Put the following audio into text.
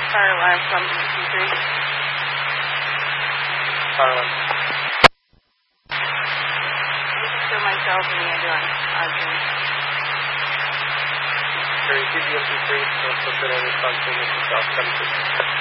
fire alarm from C3. Fire alarm. This is still myself and the ambulance. Sorry, CBO C3, so put it on your phone, so myself, 7